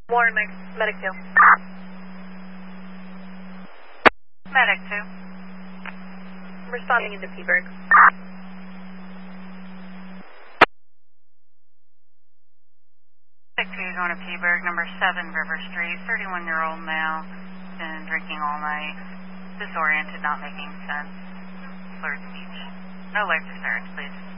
Warren, Medic 2. Medic 2. Responding into Peaburg. Medic 2 going to Peaburg, number 7 River Street, 31-year-old male, been drinking all night, disoriented, not making sense, slurred speech. No life deserved, please.